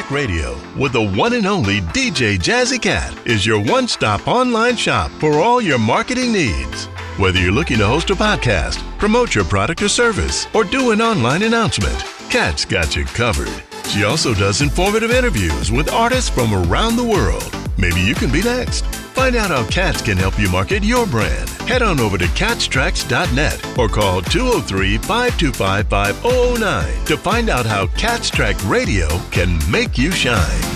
Track Radio with the one and only DJ Jazzy Cat is your one-stop online shop for all your marketing needs. Whether you're looking to host a podcast, promote your product or service, or do an online announcement, Cat's got you covered. She also does informative interviews with artists from around the world. Maybe you can be next. Find out how Cats can help you market your brand. Head on over to catstracks.net or call 203-525-5009 to find out how Cats Track Radio can make you shine.